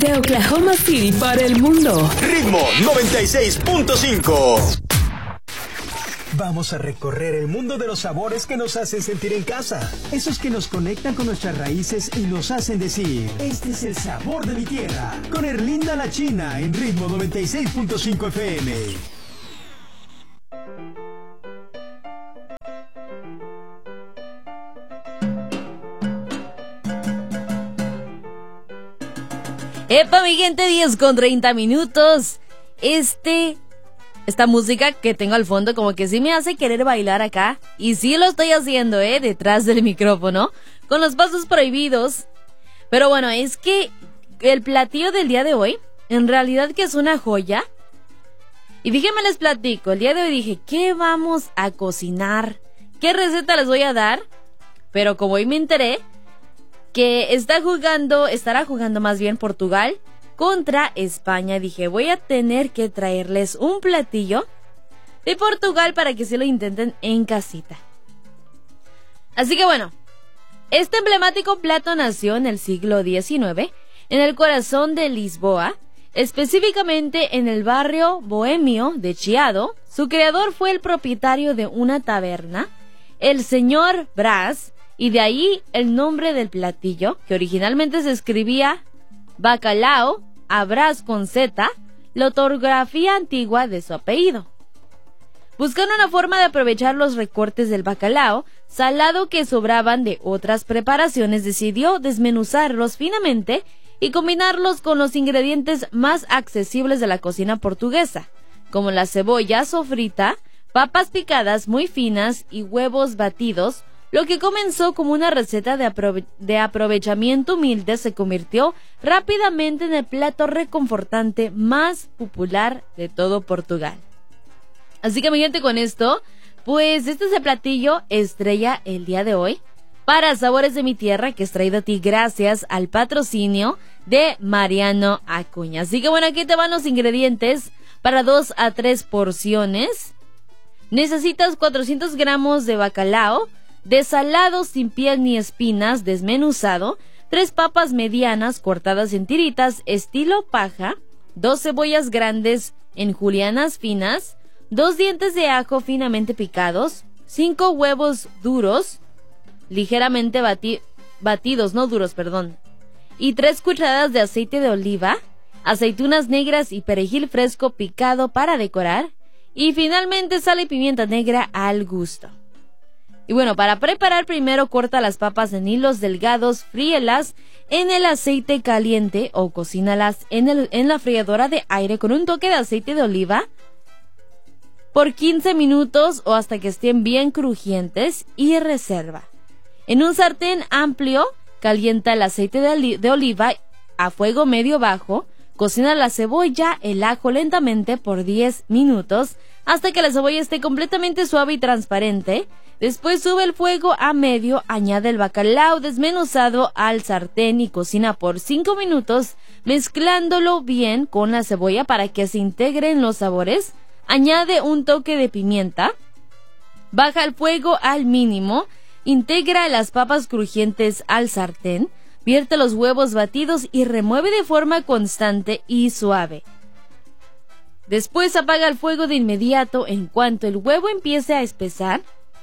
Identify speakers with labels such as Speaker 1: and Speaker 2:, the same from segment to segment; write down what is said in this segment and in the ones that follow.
Speaker 1: Desde Oklahoma City para el mundo.
Speaker 2: Ritmo 96.5.
Speaker 3: Vamos a recorrer el mundo de los sabores que nos hacen sentir en casa. Esos que nos conectan con nuestras raíces y nos hacen decir: este es el sabor de mi tierra. Con Erlinda la China en Ritmo 96.5 FM.
Speaker 4: Epa, mi gente, 10:30. Esta música que tengo al fondo como que sí me hace querer bailar acá. Y sí lo estoy haciendo, detrás del micrófono, con los pasos prohibidos. Pero bueno, es que el platillo del día de hoy, en realidad que es una joya. Y fíjense, les platico, el día de hoy dije, ¿qué vamos a cocinar? ¿Qué receta les voy a dar? Pero como hoy me enteré que estará jugando más bien Portugal contra España, dije, voy a tener que traerles un platillo de Portugal para que se lo intenten en casita. Así que bueno, este emblemático plato nació en el siglo XIX en el corazón de Lisboa, específicamente en el barrio bohemio de Chiado. Su creador fue el propietario de una taberna, el señor Brás, y de ahí el nombre del platillo, que originalmente se escribía bacalao, a Brás con Z, la ortografía antigua de su apellido. Buscando una forma de aprovechar los recortes del bacalao salado que sobraban de otras preparaciones, decidió desmenuzarlos finamente y combinarlos con los ingredientes más accesibles de la cocina portuguesa, como la cebolla sofrita, papas picadas muy finas y huevos batidos. Lo que comenzó como una receta de aprovechamiento humilde se convirtió rápidamente en el plato reconfortante más popular de todo Portugal. Así que, mi gente, con esto, pues este es el platillo estrella el día de hoy para Sabores de mi Tierra, que es traído a ti gracias al patrocinio de Mariano Acuña. Así que bueno, aquí te van los ingredientes para 2 a 3 porciones. Necesitas 400 gramos de bacalao desalado sin piel ni espinas, desmenuzado, 3 papas medianas cortadas en tiritas estilo paja, 2 cebollas grandes en julianas finas, 2 dientes de ajo finamente picados, 5 huevos duros, ligeramente batidos, no duros, perdón, y 3 cucharadas de aceite de oliva, aceitunas negras y perejil fresco picado para decorar, y finalmente sal y pimienta negra al gusto. Y bueno, para preparar, primero corta las papas en hilos delgados, fríelas en el aceite caliente o cocínalas en la freidora de aire con un toque de aceite de oliva por 15 minutos o hasta que estén bien crujientes, y reserva. En un sartén amplio, calienta el aceite de oliva a fuego medio bajo, cocina la cebolla, el ajo lentamente por 10 minutos hasta que la cebolla esté completamente suave y transparente. Después sube el fuego a medio, añade el bacalao desmenuzado al sartén y cocina por 5 minutos, mezclándolo bien con la cebolla para que se integren los sabores. Añade un toque de pimienta, baja el fuego al mínimo, integra las papas crujientes al sartén, vierte los huevos batidos y remueve de forma constante y suave. Después apaga el fuego de inmediato. En cuanto el huevo empiece a espesar,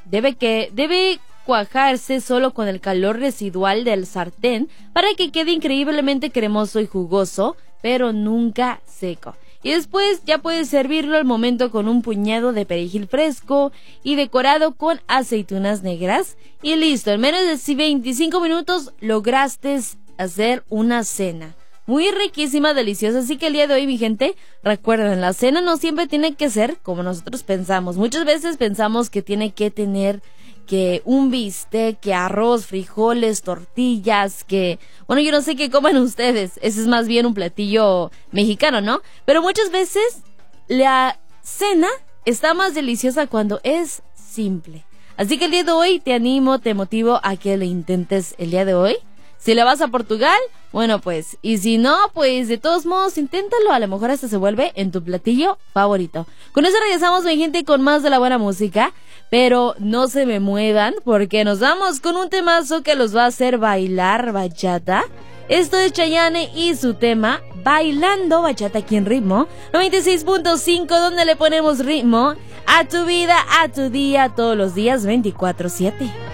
Speaker 4: debe cuajarse solo con el calor residual del sartén para que quede increíblemente cremoso y jugoso, pero nunca seco. Y después ya puedes servirlo al momento con un puñado de perejil fresco y decorado con aceitunas negras. Y listo, en menos de 25 minutos lograste hacer una cena muy riquísima, deliciosa. Así que el día de hoy, mi gente, recuerden, la cena no siempre tiene que ser como nosotros pensamos. Muchas veces pensamos que tiene que tener que un bistec, que arroz, frijoles, tortillas, que... Bueno, yo no sé qué coman ustedes. Ese es más bien un platillo mexicano, ¿no? Pero muchas veces la cena está más deliciosa cuando es simple. Así que el día de hoy te animo, te motivo a que lo intentes el día de hoy. Si le vas a Portugal, bueno pues, y si no, pues de todos modos inténtalo, a lo mejor hasta se vuelve en tu platillo favorito. Con eso regresamos, mi gente, con más de la buena música, pero no se me muevan porque nos vamos con un temazo que los va a hacer bailar bachata. Esto es Chayanne y su tema Bailando Bachata aquí en Ritmo 96.5, donde le ponemos ritmo a tu vida, a tu día, todos los días 24/7.